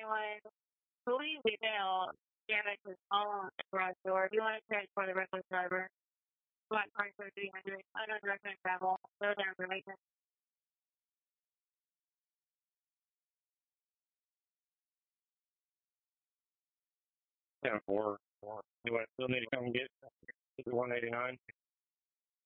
anyone, please email damage his own garage door. If you want to transport the reckless driver, black car for 300, under direction travel, further information. 10-4. You want still need to come get 189?